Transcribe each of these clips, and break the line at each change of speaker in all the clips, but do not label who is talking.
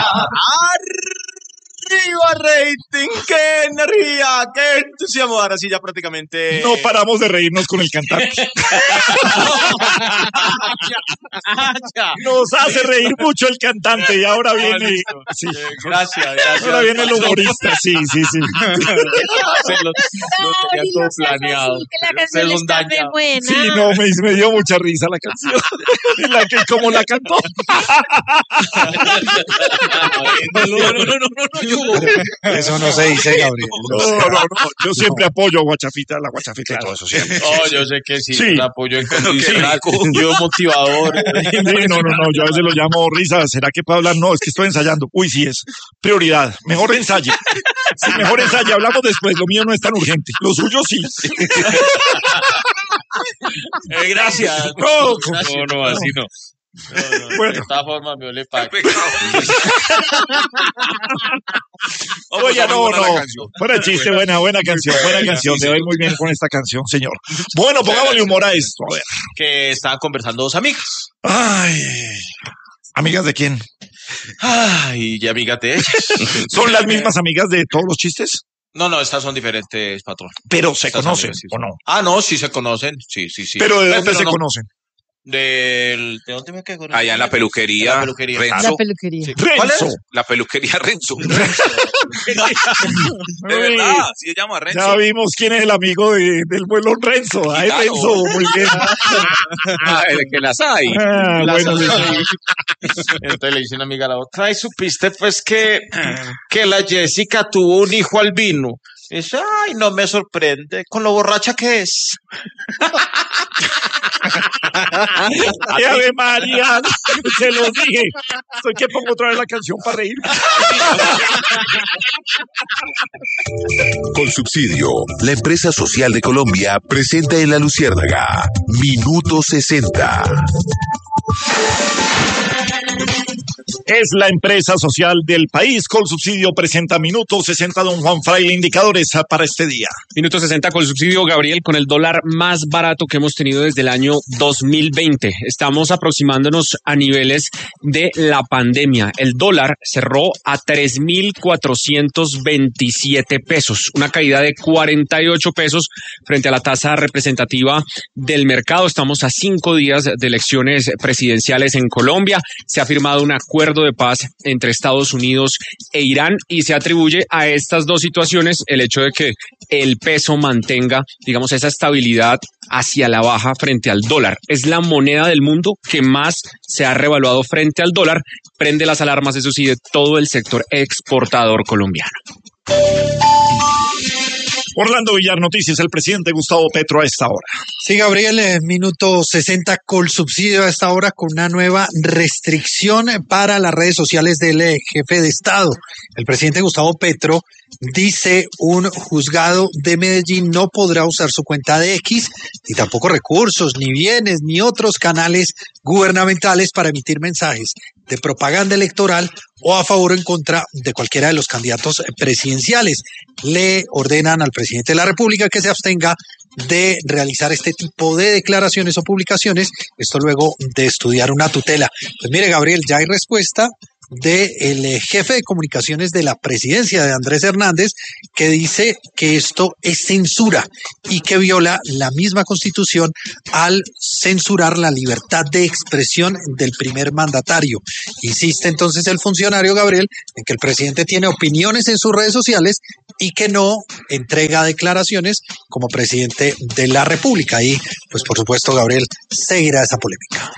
¡Arriba, rating! ¡Qué energía! ¡Qué entusiasmo! Ahora sí, ya prácticamente...
No paramos de reírnos con el cantante. Nos hace reír mucho el cantante y ahora viene... Sí.
Gracias.
Ahora viene el humorista, sí.
Se lo tenía todo planeado.
Que la canción está muy buena.
Sí, no, me dio mucha risa la canción. Y como la cantó.
No.
Eso no se dice, Gabriel.
No. Yo siempre apoyo a Guachafita, la Guachafita y todo eso siempre.
Oh, yo sé que sí.
Sí.
Un apoyo incondicional. Yo motivador.
Sí, no. Yo a veces lo llamo risa. ¿Será que puedo hablar? No, es que estoy ensayando. Uy, sí es prioridad. Mejor ensaye. Sí, mejor ensaye. Hablamos después. Lo mío no es tan urgente. Lo suyo sí.
Gracias.
No,
así no.
Bueno.
De esta forma me ole pack.
Oye, no. Buena chiste, buena canción. Le doy muy bien con esta canción, señor. Bueno, pongámosle humor a esto. A ver.
Que estaban conversando dos amigas.
Ay. ¿Amigas de quién?
Ay, y amigas de ellas.
¿Son las mismas amigas de todos los chistes?
No, estas son diferentes, patrón.
Pero se
Estas
conocen,
amigas, sí,
¿o no?
Ah, no, sí se conocen. Sí.
Pero ¿de dónde se
no.
conocen?
¿De dónde me quedó?
Allá en la peluquería. Renzo.
La peluquería.
Sí.
Renzo.
¿Cuál es?
La peluquería Renzo. De verdad, sí se llama Renzo.
Ya vimos quién es el amigo del vuelo Renzo. Ay,
Claro.
Renzo, muy bien.
El que las hay.
Bueno,
Entonces le dice una amiga a la otra, ay, supiste pues que la Jessica tuvo un hijo albino. Y dice, ay, no me sorprende, con lo borracha que es.
ay, Ave María, se los dije. Estoy que pongo otra vez la canción para reír.
Con Subsidio, la empresa social de Colombia presenta en La Luciérnaga Minuto 60.
Es la empresa social del país. Con Subsidio presenta Minuto 60. Don Juan Fraile, indicadores para este día.
Minuto 60 con Subsidio, Gabriel, con el dólar más barato que hemos tenido desde el año 2020. Estamos aproximándonos a niveles de la pandemia. El dólar cerró a 3,427 pesos, una caída de 48 pesos frente a la tasa representativa del mercado. Estamos a 5 días de elecciones presidenciales en Colombia. Se ha firmado un acuerdo de paz entre Estados Unidos e Irán y se atribuye a estas dos situaciones el hecho de que el peso mantenga, digamos, esa estabilidad hacia la baja frente al dólar. Es la moneda del mundo que más se ha revaluado frente al dólar. Prende las alarmas, eso sí, de todo el sector exportador colombiano.
Orlando Villar, noticias. El presidente Gustavo Petro a esta hora.
Sí, Gabriel, minuto 60 con Subsidio a esta hora con una nueva restricción para las redes sociales del jefe de Estado. El presidente Gustavo Petro dice un juzgado de Medellín no podrá usar su cuenta de X, ni tampoco recursos, ni bienes, ni otros canales gubernamentales para emitir mensajes de propaganda electoral o a favor o en contra de cualquiera de los candidatos presidenciales. Le ordenan al presidente de la República que se abstenga de realizar este tipo de declaraciones o publicaciones, esto luego de estudiar una tutela. Pues mire, Gabriel, ya hay respuesta del jefe de comunicaciones de la presidencia, de Andrés Hernández, que dice que esto es censura y que viola la misma Constitución al censurar la libertad de expresión del primer mandatario. Insiste entonces el funcionario, Gabriel, en que el presidente tiene opiniones en sus redes sociales y que no entrega declaraciones como presidente de la República. Y pues por supuesto, Gabriel, seguirá esa polémica.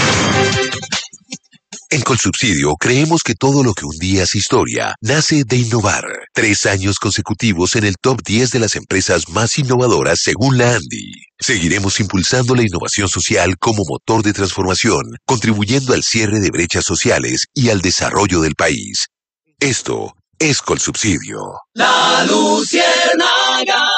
En Colsubsidio creemos que todo lo que un día es historia nace de innovar. 3 años consecutivos en el top 10 de las empresas más innovadoras según la ANDI. Seguiremos impulsando la innovación social como motor de transformación, contribuyendo al cierre de brechas sociales y al desarrollo del país. Esto es Colsubsidio.
La Luciérnaga.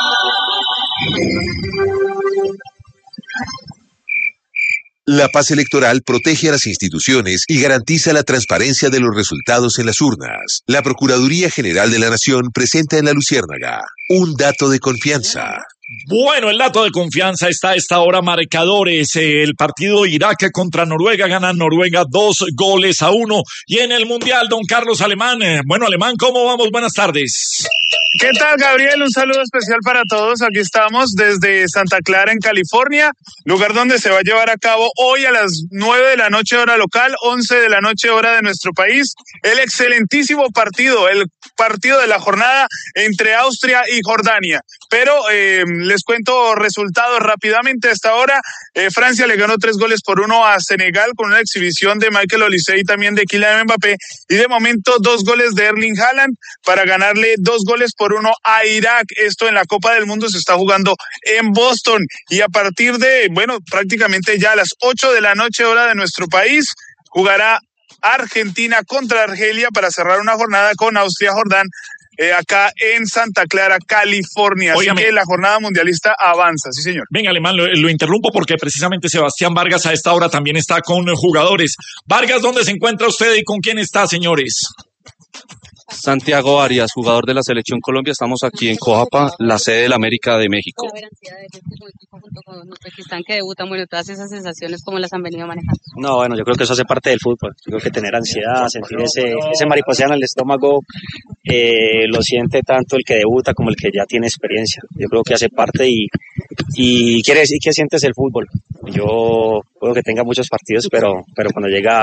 La paz electoral protege a las instituciones y garantiza la transparencia de los resultados en las urnas. La Procuraduría General de la Nación presenta en La Luciérnaga un dato de confianza.
Bueno, el dato de confianza está a esta hora, marcadores. El partido Irak contra Noruega, gana Noruega 2-1. Y en el Mundial, don Carlos Alemán. Bueno, Alemán, ¿cómo vamos? Buenas tardes.
¿Qué tal, Gabriel? Un saludo especial para todos. Aquí estamos desde Santa Clara, en California, lugar donde se va a llevar a cabo hoy a las 9 de la noche hora local, 11 de la noche hora de nuestro país, el excelentísimo partido, el partido de la jornada entre Austria y Jordania. Pero les cuento resultados rápidamente. A esta hora, Francia le ganó 3-1 a Senegal con una exhibición de Michael Olise y también de Kylian Mbappé. Y de momento 2 goles de Erling Haaland para ganarle 2-1 a Irak. Esto en la Copa del Mundo se está jugando en Boston. Y a partir de, prácticamente ya a las 8 de la noche hora de nuestro país, jugará Argentina contra Argelia para cerrar una jornada con Austria-Jordán. Acá en Santa Clara, California.
Óigame.
Así que la jornada mundialista avanza, sí señor.
Venga, Alemán, lo interrumpo porque precisamente Sebastián Vargas a esta hora también está con jugadores. Vargas, ¿dónde se encuentra usted y con quién está, señores?
Santiago Arias, jugador de la Selección Colombia. Estamos aquí en Coapa, la sede del América de México.
Junto con Uzbekistán que debutan, todas esas sensaciones, ¿cómo las han venido manejando?
No, bueno, yo creo que eso hace parte del fútbol. Yo creo que tener ansiedad, sentir ese mariposeo en el estómago, lo siente tanto el que debuta como el que ya tiene experiencia. Yo creo que hace parte y quiere decir que sientes el fútbol. Yo puedo que tenga muchos partidos, pero cuando llega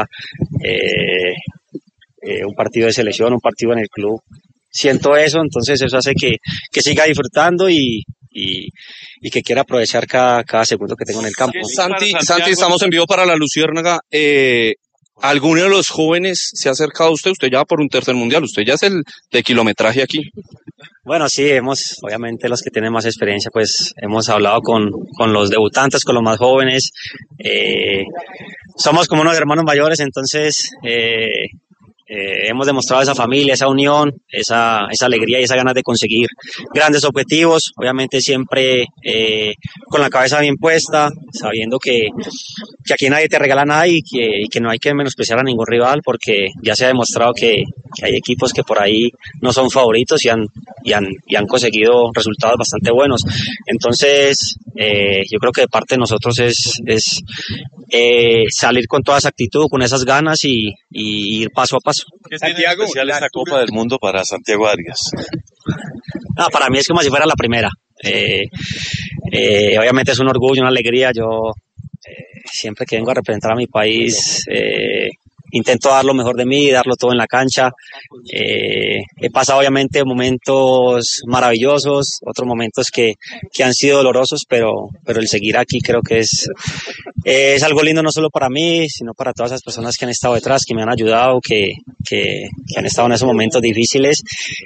un partido de selección, un partido en el club, siento eso, entonces eso hace que siga disfrutando y que quiera aprovechar cada segundo que tengo en el campo.
Santi, estamos en vivo para La Luciérnaga. ¿Alguno de los jóvenes se ha acercado a usted? Usted ya va por un tercer mundial, usted ya es el de kilometraje aquí.
Bueno, sí, obviamente los que tienen más experiencia, pues hemos hablado con los debutantes, con los más jóvenes. Somos como unos hermanos mayores, entonces hemos demostrado esa familia, esa unión, esa alegría y esa ganas de conseguir grandes objetivos, obviamente siempre con la cabeza bien puesta, sabiendo que aquí nadie te regala nada y que no hay que menospreciar a ningún rival, porque ya se ha demostrado que hay equipos que por ahí no son favoritos y han conseguido resultados bastante buenos. Entonces yo creo que de parte de nosotros es salir con toda esa actitud, con esas ganas y ir paso a paso.
Santiago, especial esta Copa del Mundo para Santiago Arias.
Para mí es como si fuera la primera. Obviamente es un orgullo, una alegría. Yo siempre que vengo a representar a mi país intento dar lo mejor de mí, darlo todo en la cancha. He pasado obviamente momentos maravillosos, otros momentos que han sido dolorosos, pero el seguir aquí creo que es algo lindo no solo para mí, sino para todas esas personas que han estado detrás, que me han ayudado, que han estado en esos momentos difíciles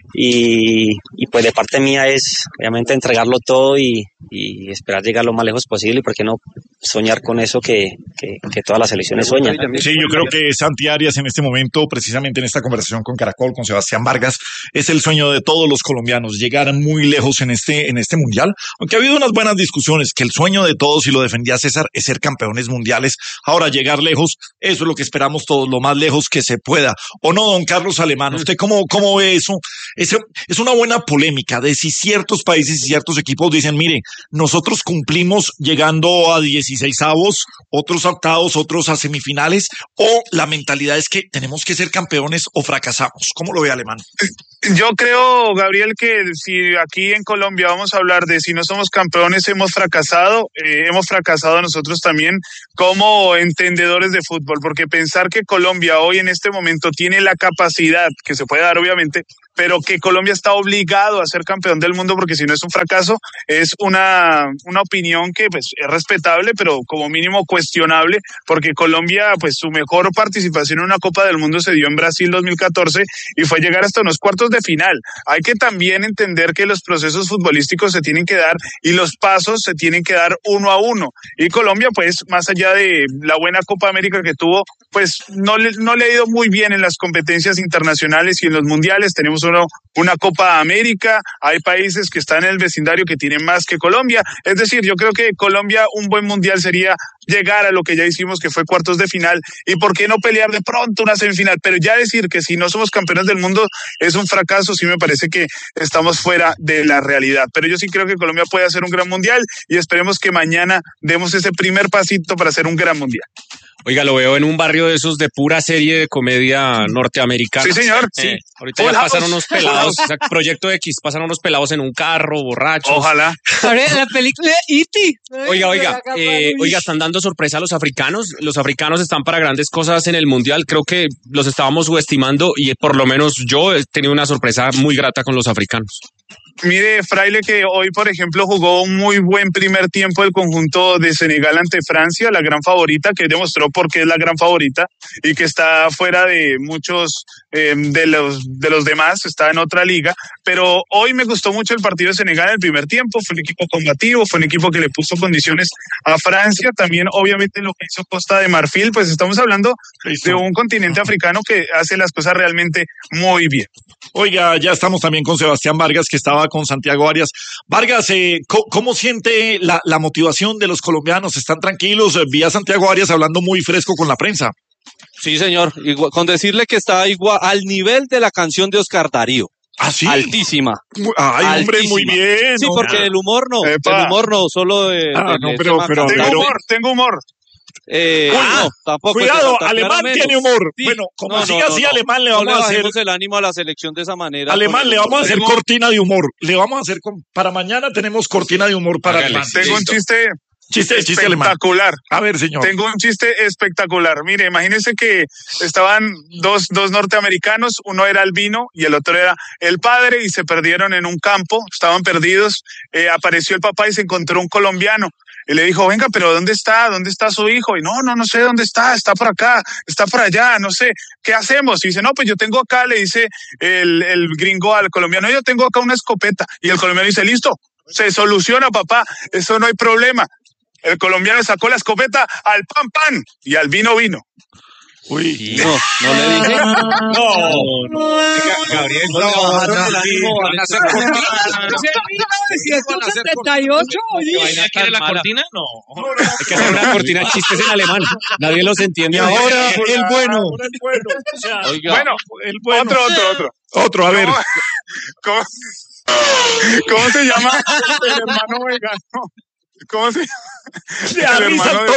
y pues de parte mía es obviamente entregarlo todo y esperar llegar lo más lejos posible y por qué no soñar con eso que todas las selecciones sueñan.
Sí, yo creo que Santi Arias en este momento, precisamente en esta conversación con Caracol, con Sebastián Vargas, es el sueño de todos los colombianos, llegar muy lejos en este mundial, aunque ha habido unas buenas discusiones, que el sueño de todos, y lo defendía César, es ser campeones mundiales. Ahora, llegar lejos, eso es lo que esperamos todos, lo más lejos que se pueda. ¿O no, don Carlos Alemán? ¿Usted cómo ve eso? Es una buena polémica de si ciertos países y ciertos equipos dicen, mire, nosotros cumplimos llegando a 16avos, otros a octavos, otros a semifinales, o la mentalidad es que tenemos que ser campeones o fracasamos. ¿Cómo lo ve, Alemán?
Yo creo, Gabriel, que si aquí en Colombia vamos a hablar de si no somos campeones, hemos fracasado nosotros también como entendedores de fútbol, porque pensar que Colombia hoy en este momento tiene la capacidad, que se puede dar obviamente, pero que Colombia está obligado a ser campeón del mundo, porque si no es un fracaso, es una opinión que pues es respetable, pero como mínimo cuestionable, porque Colombia, pues su mejor participación en una Copa del Mundo se dio en Brasil 2014 y fue llegar hasta unos cuartos de final. Hay que también entender que los procesos futbolísticos se tienen que dar y los pasos se tienen que dar uno a uno. Y Colombia, pues, más allá de la buena Copa América que tuvo, pues no le ha ido muy bien en las competencias internacionales y en los mundiales. Tenemos una Copa América, hay países que están en el vecindario que tienen más que Colombia. Es decir, yo creo que Colombia, un buen mundial sería llegar a lo que ya hicimos, que fue cuartos de final, y por qué no pelear de pronto una semifinal, pero ya decir que si no somos campeones del mundo es un fracaso fracaso, sí me parece que estamos fuera de la realidad. Pero yo sí creo que Colombia puede hacer un gran mundial y esperemos que mañana demos ese primer pasito para hacer un gran mundial.
Oiga, lo veo en un barrio de esos de pura serie de comedia norteamericana.
Sí, señor.
Sí. Ahorita ya pasan unos pelados, o sea, Proyecto X, pasan unos pelados en un carro, borrachos.
Ojalá.
La película de E.T.
Oiga, están dando sorpresa a los africanos. Los africanos están para grandes cosas en el mundial. Creo que los estábamos subestimando y por lo menos yo he tenido una sorpresa muy grata con los africanos.
Mire, Fraile, que hoy, por ejemplo, jugó un muy buen primer tiempo el conjunto de Senegal ante Francia, la gran favorita, que demostró por qué es la gran favorita y que está fuera de muchos de los demás, está en otra liga. Pero hoy me gustó mucho el partido de Senegal en el primer tiempo, fue un equipo combativo, fue un equipo que le puso condiciones a Francia. También, obviamente, lo que hizo Costa de Marfil, pues estamos hablando de un continente africano que hace las cosas realmente muy bien.
Oiga, ya estamos también con Sebastián Vargas, que estaba con Santiago Arias. Vargas, ¿cómo siente la motivación de los colombianos? ¿Están tranquilos? Vi a Santiago Arias hablando muy fresco con la prensa.
Sí, señor. Con decirle que está igual al nivel de la canción de Oscar Darío.
¿Ah, sí?
Altísima.
Ay,
altísima.
Hombre, muy bien.
Sí, porque el humor no.
Epa.
El humor no, solo de...
Tengo humor.
No, tampoco.
Cuidado, Alemán tiene humor.
Sí.
Bueno, como siga así, Alemán le vamos a hacer
el ánimo a la selección de esa manera.
Alemán, le vamos a hacer cortina de humor. Le vamos a hacer para mañana tenemos cortina de humor para Alemán.
Tengo un chiste
espectacular.
Alemán.
A ver, señor.
Tengo un chiste espectacular. Mire, imagínense que estaban dos norteamericanos, uno era Albino y el otro era el padre, y se perdieron en un campo, estaban perdidos. Apareció el papá y se encontró un colombiano. Y le dijo, venga, pero ¿dónde está su hijo? Y no sé dónde está por acá, está por allá, no sé, ¿qué hacemos? Y dice, no, pues yo tengo acá, le dice el gringo al colombiano, yo tengo acá una escopeta. Y el colombiano dice, listo, se soluciona, papá, eso no hay problema. El colombiano sacó la escopeta al pan y al vino.
Uy,
no le dije.
Gabriel,
Van a hacer cortina.
1978.
¿Quiere la cortina? No.
hay que hacer una cortina de chistes en alemán. Nadie los entiende.
Ahora el bueno.
Oiga.
Bueno,
el bueno.
Otro,
a ver.
¿Cómo se llama el hermano vegano? ¿Cómo se llama?
El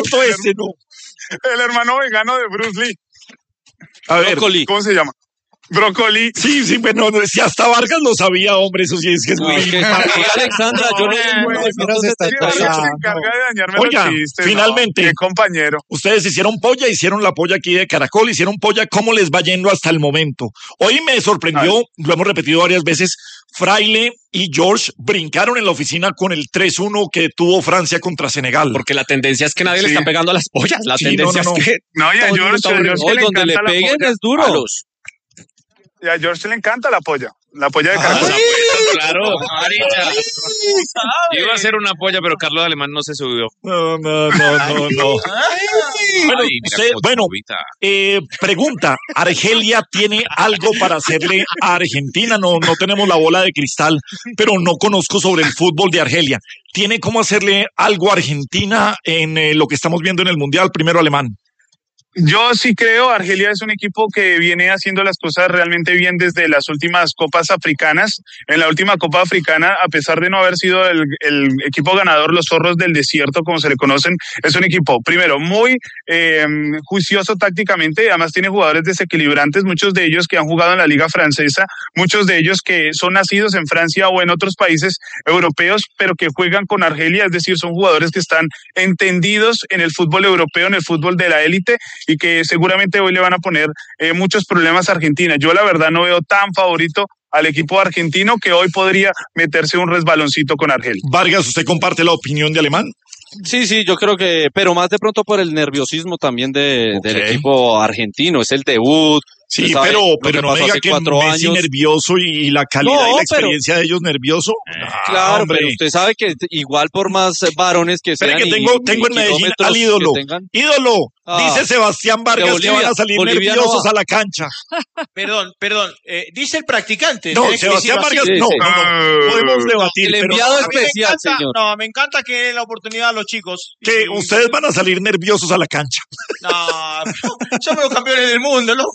hermano vegano de Bruce Lee.
A ver,
Brócoli.
¿Cómo se llama? Brócoli.
Sí, bueno, si hasta Vargas lo sabía, hombre, eso sí es que es muy...
Alexandra, yo no
se encarga de dañarme
Oiga,
los chistes.
finalmente,
qué compañero.
Ustedes hicieron la polla aquí de Caracol, hicieron polla, ¿cómo les va yendo hasta el momento? Hoy me sorprendió, lo hemos repetido varias veces, Fraile y George brincaron en la oficina con el 3-1 que tuvo Francia contra Senegal.
Porque la tendencia es que nadie le están pegando a las pollas. La tendencia es que...
No, y a George
donde le peguen es duro.
Y a George le encanta la polla de Caracol.
Claro, Marita. Iba a hacer una polla, pero Carlos Alemán no se subió.
No. Bueno, pregunta, ¿Argelia tiene algo para hacerle a Argentina? No tenemos la bola de cristal, pero no conozco sobre el fútbol de Argelia. ¿Tiene cómo hacerle algo a Argentina en lo que estamos viendo en el Mundial? Primero Alemán.
Yo sí creo, Argelia es un equipo que viene haciendo las cosas realmente bien desde las últimas copas africanas. En la última Copa Africana, a pesar de no haber sido el equipo ganador, los zorros del desierto, como se le conocen, es un equipo, primero, muy juicioso tácticamente, además tiene jugadores desequilibrantes, muchos de ellos que han jugado en la Liga Francesa, muchos de ellos que son nacidos en Francia o en otros países europeos, pero que juegan con Argelia, es decir, son jugadores que están entendidos en el fútbol europeo, en el fútbol de la élite, y que seguramente hoy le van a poner muchos problemas a Argentina. Yo la verdad no veo tan favorito al equipo argentino, que hoy podría meterse un resbaloncito con Argelia.
Vargas, ¿usted comparte la opinión de Alemán?
Sí, yo creo que, pero más de pronto por el nerviosismo también del equipo argentino, es el debut.
Sí, pero no diga que Messi nervioso y la calidad y la experiencia de ellos nervioso.
Claro, hombre. Pero usted sabe que igual por más varones que sean.
Que tengo en Medellín al ídolo. Dice Sebastián Vargas que van a salir nerviosos a la cancha.
Perdón, dice el practicante.
No, Sebastián Vargas, no. Podemos debatir.
El enviado especial, señor.
No, me encanta que den la oportunidad a los chicos.
Que ustedes van a salir nerviosos a la cancha.
No, somos los campeones del mundo, loco. ¿Cómo va a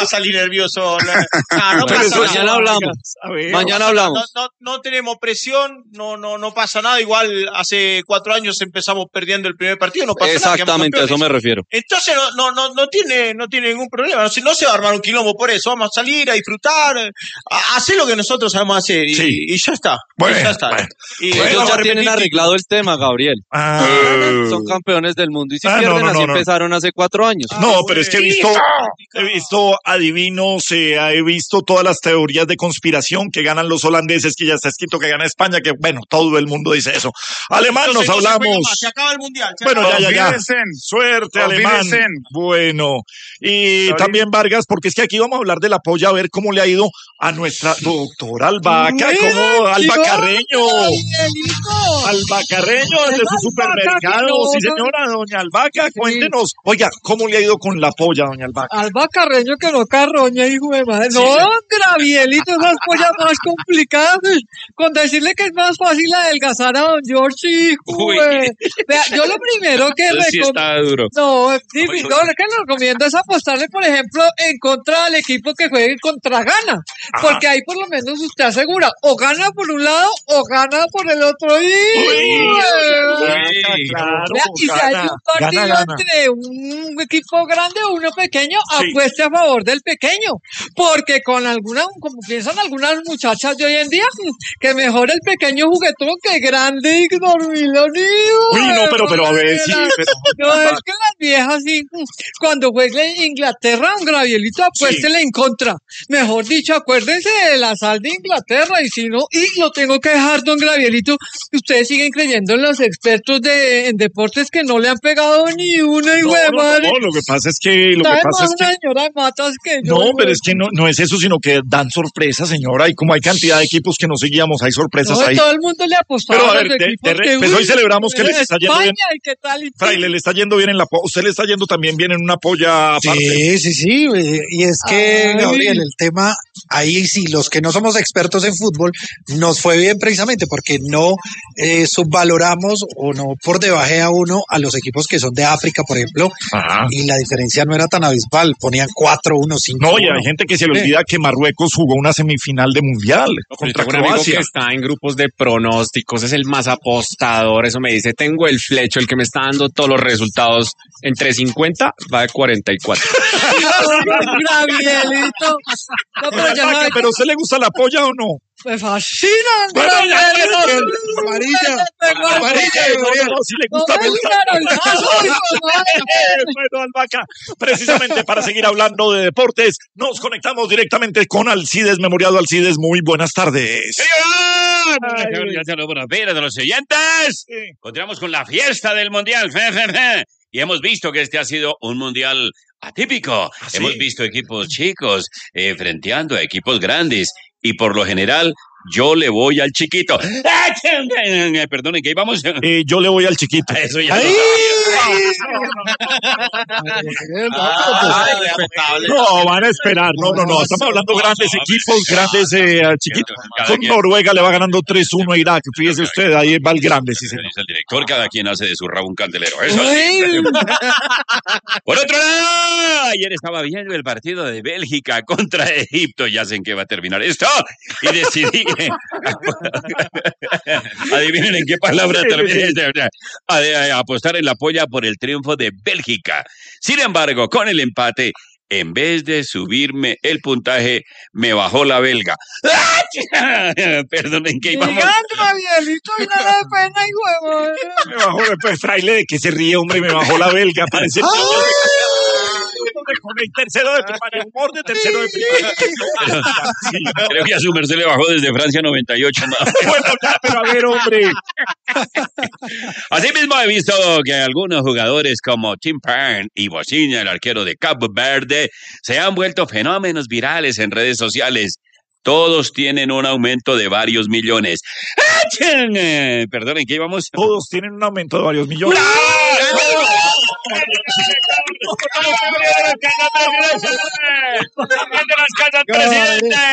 salir nervioso. No
Pero
pasa
mañana
nada.
hablamos.
A ver.
Mañana hablamos.
No tenemos presión, no pasa nada. Igual hace 4 años empezamos perdiendo el primer partido, no pasa nada.
Exactamente, a eso me refiero.
Entonces no tiene ningún problema. No se va a armar un quilombo por eso. Vamos a salir a disfrutar, a hacer lo que nosotros sabemos hacer y ya está.
Bueno,
y ya está.
bueno.
Y
Ellos
vamos
ya
a
tienen
repetir.
arreglado el tema, Gabriel. Son campeones del mundo y si pierden así empezaron hace 4 años.
No, pero es que he visto adivinos, he visto todas las teorías de conspiración que ganan los holandeses, que ya está escrito que gana España, que bueno, todo el mundo dice eso. Alemán,
Entonces,
nos
no se juega
hablamos.
más, se acaba el mundial.
Bueno, ya.
Olvídense.
Suerte,
Olvídense.
Alemán. Bueno, y también Vargas, porque es que aquí vamos a hablar de la polla, a ver cómo le ha ido a nuestra doctora Albaca, como Alba Carreño. Alba Carreño, desde su supermercado. Sí, señora, doña Albaca, cuéntenos. Oiga, ¿cómo le ha ido con la polla, doña Albaca?
Alba Carreño que no carroña, hijo de madre. No, Gravielito, esas pollas más complicadas. Con decirle que es más fácil adelgazar a don George, hijo. Vea, yo lo primero que
Eso sí está duro.
No, sí, lo que le recomiendo es apostarle, por ejemplo, en contra del equipo que juegue contra Ghana. Porque ahí por lo menos usted asegura, o gana por un lado o gana por el otro.
Claro,
Vea, y si hay un partido
gana.
entre un equipo grande o uno pequeño, apueste a favor del pequeño. Porque con como piensan algunas muchachas de hoy en día, que mejor el pequeño juguetón que grande y dormilón.
Uy, no, pero a ver, sí.
No, es que las viejas, sí, cuando juegue Inglaterra, un Gravielito, apuéstele en contra. Mejor dicho, acuérdense de la sal de Inglaterra, y si no, y lo tengo que dejar, don Gravielito, ustedes siguen creyendo en los expertos en deportes que no le han pegado ni una, hijo de madre.
No, lo que pasa es que
Una señora de matas que yo.
No, pero es que no es eso, sino que dan sorpresas, señora, y como hay cantidad de equipos que no seguíamos, hay sorpresas
No,
ahí.
todo el mundo le apostaba.
Pero a
a
ver,
los equipos
pues hoy celebramos que les está yendo bien.
España, ¿y qué tal?
Fraile, le está yendo bien en la polla. Usted le está yendo también bien en una polla aparte.
Sí. Y es que, Gabriel, el tema, ahí sí, los que no somos expertos en fútbol, nos fue bien precisamente porque no subvaloramos o no por debaje a uno a los equipos que son de África, por ejemplo, y la diferencia no era tan abismal, ponían 4-1, 5-1.
No, y hay gente que se le olvida que Marruecos jugó una semifinal de mundial contra
Tengo un amigo que
Croacia.
está en grupos de pronósticos, es el más apostador, eso me dice, tengo el flecho, el que me está dando todos los resultados entre 50, va de 44.
Gravielito. No, pero ya no hay
¿Pero a usted le gusta la polla o no?
Me fascinan.
Bueno, ya,
Amarilla.
No, si le gusta Bueno, Albaca, precisamente para seguir hablando de deportes, nos conectamos directamente con Alcides, Memoriado Alcides. Muy buenas tardes.
Ya se lo buenos días de los oyentes. Continuamos con la fiesta del Mundial. Y hemos visto que este ha sido un Mundial atípico. Hemos visto equipos chicos frenteando a equipos grandes. Y por lo general, yo le voy al chiquito. Perdonen, ¿qué íbamos?
Yo le voy al chiquito.
Eso ya
No, van a esperar. No. Estamos hablando de grandes equipos, grandes chiquitos. Con Noruega le va ganando 3-1 a Irak. Fíjese usted, ahí va el grande. Sí, señor.
El director, cada quien hace de su rabo un candelero. Eso sí. Por otro lado, ayer estaba viendo el partido de Bélgica contra Egipto. Ya sé en qué va a terminar esto. Y decidí adivinen en qué palabra terminé. Apostar en la polla por el triunfo de Bélgica. Sin embargo, con el empate, en vez de subirme el puntaje, me bajó la belga. Perdonen que íbamos.
Gravielito, y nada de pena, hijo de
Me bajó después, Fraile, de que se ríe, hombre, me bajó la belga. Parece con el tercero de primaria, humor de tercero de primaria.
Sí, creo que a su merced le bajó desde Francia 98.
Bueno, pero a ver, hombre.
Asimismo, he visto que algunos jugadores como Tim Pern y Bocina, el arquero de Cabo Verde, se han vuelto fenómenos virales en redes sociales. Todos tienen un aumento de varios millones. Perdonen, ¿qué íbamos?
Todos tienen un aumento de varios millones.
¡Presidente!